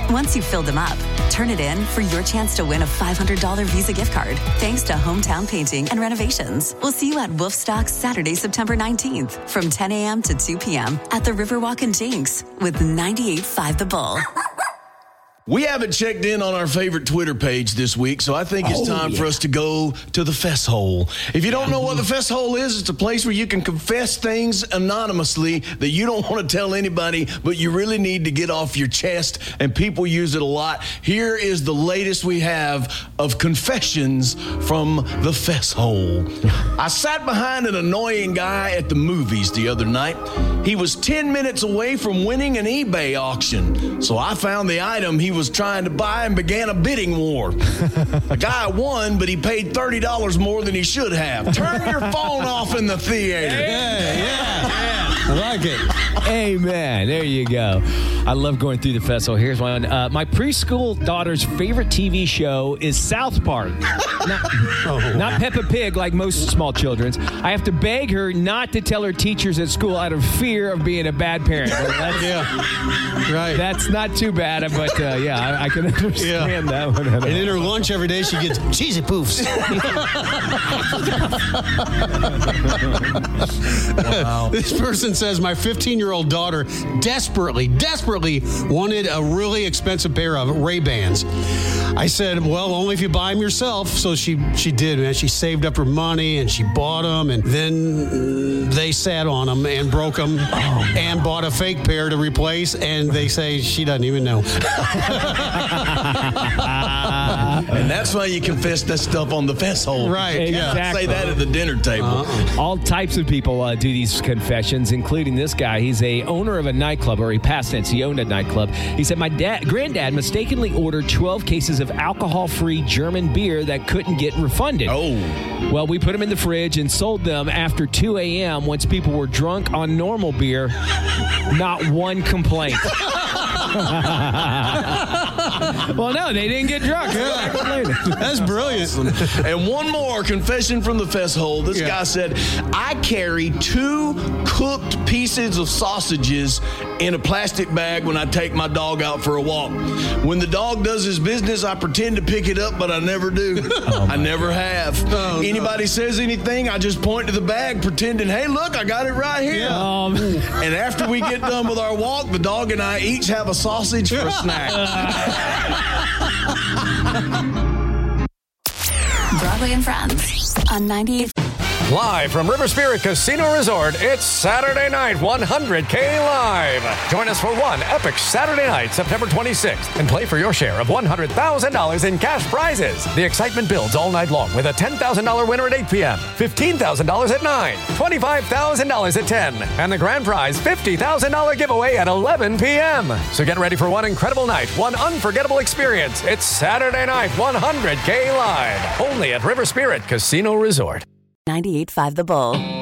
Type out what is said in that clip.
Once you've filled them up, turn it in for your chance to win a $500 Visa gift card. Thanks to Hometown Painting and Renovations. We'll see you at Wolfstock Saturday, September 19th from 10 a.m. to 2 p.m. at the Riverwalk in Jinx with 98.5 The Bull. We haven't checked in on our favorite Twitter page this week, so I think it's time for us to go to the Fess Hole. If you don't know what the Fess Hole is, it's a place where you can confess things anonymously that you don't want to tell anybody, but you really need to get off your chest, and people use it a lot. Here is the latest we have of confessions from the Fess Hole. I sat behind an annoying guy at the movies the other night. He was 10 minutes away from winning an eBay auction, so I found the item he was trying to buy and began a bidding war. The guy won, but he paid $30 more than he should have. Turn your phone off in the theater. Yeah. I like it. Amen. There you go. I love going through the festival. Here's one. My preschool daughter's favorite TV show is South Park. Not Peppa Pig like most small children's. I have to beg her not to tell her teachers at school out of fear of being a bad parent. Right. That's not too bad, but I can understand that one. And in her lunch every day, she gets cheesy poofs. Wow. This person says, my 15-year-old daughter desperately wanted a really expensive pair of Ray-Bans. I said, well, only if you buy them yourself. So she did, man. She saved up her money and she bought them, and then they sat on them and broke them and bought a fake pair to replace, and they say she doesn't even know. And that's why you confess that stuff on the Fess Hole. Right. Exactly. Say that at the dinner table. All types of people do these confessions, including this guy. He's a owner of a nightclub, or he past tense, he owned a nightclub. He said, my granddad mistakenly ordered 12 cases of alcohol-free German beer that couldn't get refunded. Well, we put them in the fridge and sold them after 2 a.m. once people were drunk on normal beer. Not one complaint. Well, no, they didn't get drunk. That's brilliant. And one more confession from the Fess Hole. This guy said, I carry 2 cooked pieces of sausages in a plastic bag when I take my dog out for a walk. When the dog does his business, I pretend to pick it up, but I never do. I never have. Anybody says anything, I just point to the bag, pretending, hey, look, I got it right here. And after we get done with our walk, the dog and I each have a sausage for a snack. Broadway and Friends on 98. Live from River Spirit Casino Resort, it's Saturday night 100K Live. Join us for one epic Saturday night, September 26th, and play for your share of $100,000 in cash prizes. The excitement builds all night long with a $10,000 winner at 8 p.m., $15,000 at 9, $25,000 at 10, and the grand prize $50,000 giveaway at 11 p.m. So get ready for one incredible night, one unforgettable experience. It's Saturday night 100K Live, only at River Spirit Casino Resort. 98.5 The Bull.